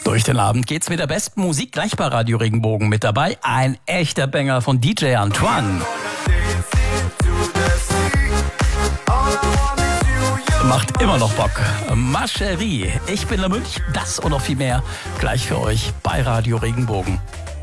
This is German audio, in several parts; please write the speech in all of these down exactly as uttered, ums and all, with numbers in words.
Durch den Abend geht's mit der besten Musik gleich bei Radio Regenbogen mit dabei. Ein echter Banger von D J Antoine. Macht immer noch Bock. Ma Chérie, ich bin der Münch, das und noch viel mehr gleich für euch bei Radio Regenbogen.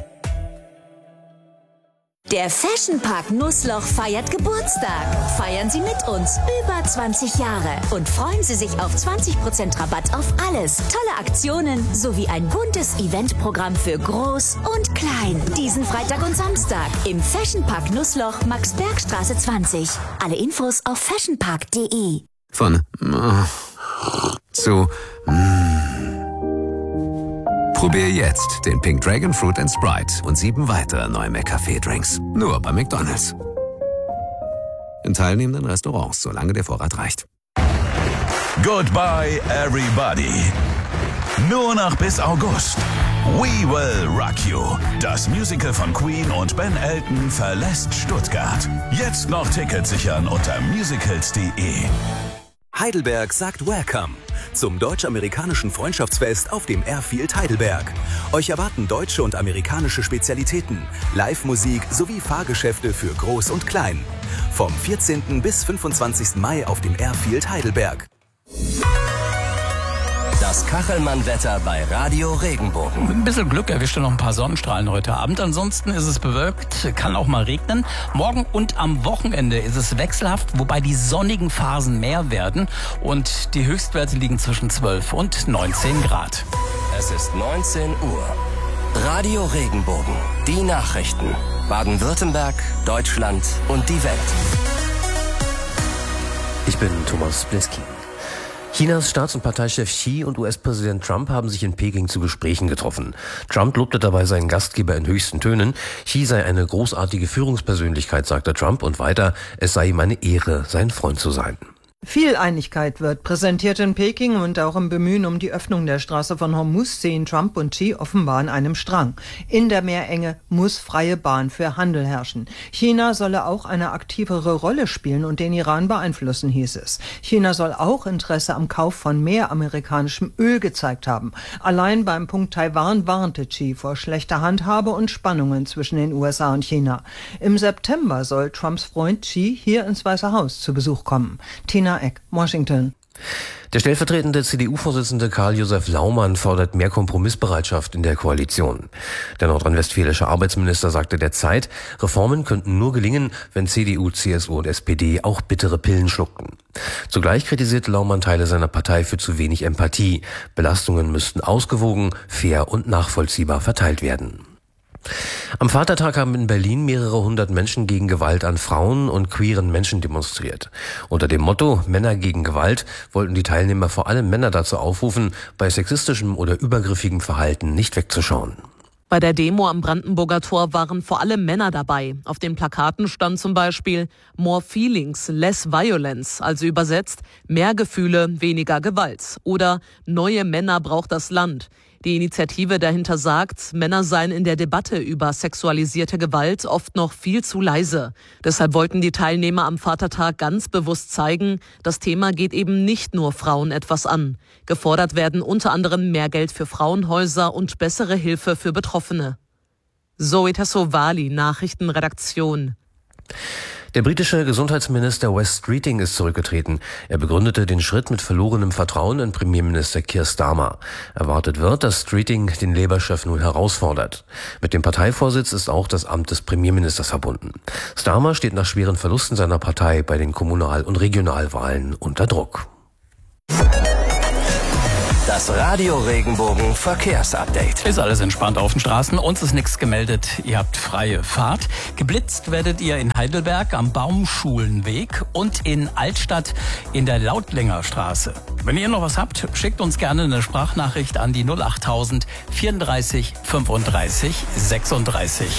Der Fashion Park Nussloch feiert Geburtstag. Feiern Sie mit uns über zwanzig Jahre und freuen Sie sich auf zwanzig Prozent Rabatt auf alles. Tolle Aktionen sowie ein buntes Eventprogramm für Groß und Klein. Diesen Freitag und Samstag im Fashion Park Nussloch, Maxbergstraße zwanzig. Alle Infos auf fashionpark punkt de. Von äh, zu mm. Probier jetzt den Pink Dragon Fruit and Sprite und sieben weitere neue McCafé-Drinks. Nur bei McDonald's. In teilnehmenden Restaurants, solange der Vorrat reicht. Goodbye, everybody. Nur noch bis August. We Will Rock You. Das Musical von Queen und Ben Elton verlässt Stuttgart. Jetzt noch Tickets sichern unter musicals punkt de. Heidelberg sagt Welcome zum deutsch-amerikanischen Freundschaftsfest auf dem Airfield Heidelberg. Euch erwarten deutsche und amerikanische Spezialitäten, Live-Musik sowie Fahrgeschäfte für Groß und Klein. Vom vierzehnten bis fünfundzwanzigsten Mai auf dem Airfield Heidelberg. Das Kachelmann-Wetter bei Radio Regenbogen. Mit ein bisschen Glück erwischt ihr noch ein paar Sonnenstrahlen heute Abend. Ansonsten ist es bewölkt, kann auch mal regnen. Morgen und am Wochenende ist es wechselhaft, wobei die sonnigen Phasen mehr werden. Und die Höchstwerte liegen zwischen zwölf und neunzehn Grad. Es ist neunzehn Uhr. Radio Regenbogen. Die Nachrichten. Baden-Württemberg, Deutschland und die Welt. Ich bin Thomas Bleski. Chinas Staats- und Parteichef Xi und U S-Präsident Trump haben sich in Peking zu Gesprächen getroffen. Trump lobte dabei seinen Gastgeber in höchsten Tönen. Xi sei eine großartige Führungspersönlichkeit, sagte Trump, und weiter, es sei ihm eine Ehre, sein Freund zu sein. Viel Einigkeit wird präsentiert in Peking und auch im Bemühen um die Öffnung der Straße von Hormuz sehen Trump und Xi offenbar an einem Strang. In der Meerenge muss freie Bahn für Handel herrschen. China solle auch eine aktivere Rolle spielen und den Iran beeinflussen, hieß es. China soll auch Interesse am Kauf von mehr amerikanischem Öl gezeigt haben. Allein beim Punkt Taiwan warnte Xi vor schlechter Handhabe und Spannungen zwischen den U S A und China. Im September soll Trumps Freund Xi hier ins Weiße Haus zu Besuch kommen. Tina Eck, Washington. Der stellvertretende C D U-Vorsitzende Karl-Josef Laumann fordert mehr Kompromissbereitschaft in der Koalition. Der nordrhein-westfälische Arbeitsminister sagte der Zeit, Reformen könnten nur gelingen, wenn C D U, C S U und S P D auch bittere Pillen schluckten. Zugleich kritisierte Laumann Teile seiner Partei für zu wenig Empathie. Belastungen müssten ausgewogen, fair und nachvollziehbar verteilt werden. Am Vatertag haben in Berlin mehrere hundert Menschen gegen Gewalt an Frauen und queeren Menschen demonstriert. Unter dem Motto Männer gegen Gewalt wollten die Teilnehmer vor allem Männer dazu aufrufen, bei sexistischem oder übergriffigem Verhalten nicht wegzuschauen. Bei der Demo am Brandenburger Tor waren vor allem Männer dabei. Auf den Plakaten stand zum Beispiel More Feelings, Less Violence, also übersetzt mehr Gefühle, weniger Gewalt. Oder Neue Männer braucht das Land. Die Initiative dahinter sagt, Männer seien in der Debatte über sexualisierte Gewalt oft noch viel zu leise. Deshalb wollten die Teilnehmer am Vatertag ganz bewusst zeigen, das Thema geht eben nicht nur Frauen etwas an. Gefordert werden unter anderem mehr Geld für Frauenhäuser und bessere Hilfe für Betroffene. Zoe Tassovali, Nachrichtenredaktion. Der britische Gesundheitsminister Wes Streeting ist zurückgetreten. Er begründete den Schritt mit verlorenem Vertrauen in Premierminister Keir Starmer. Erwartet wird, dass Streeting den Labour-Chef nun herausfordert. Mit dem Parteivorsitz ist auch das Amt des Premierministers verbunden. Starmer steht nach schweren Verlusten seiner Partei bei den Kommunal- und Regionalwahlen unter Druck. Das Radio Regenbogen Verkehrsupdate. Ist alles entspannt auf den Straßen. Uns ist nichts gemeldet. Ihr habt freie Fahrt. Geblitzt werdet ihr in Heidelberg am Baumschulenweg und in Altstadt in der Lautlinger Straße. Wenn ihr noch was habt, schickt uns gerne eine Sprachnachricht an die null achttausend vierunddreißig fünfunddreißig sechsunddreißig.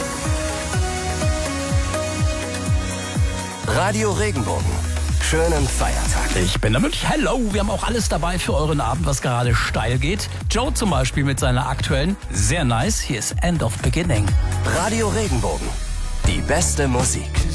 Radio Regenbogen. Schönen Feiertag. Ich bin der Münch. Hello, wir haben auch alles dabei für euren Abend, was gerade steil geht. Joe zum Beispiel mit seiner aktuellen, sehr nice. Hier ist End of Beginning. Radio Regenbogen. Die beste Musik.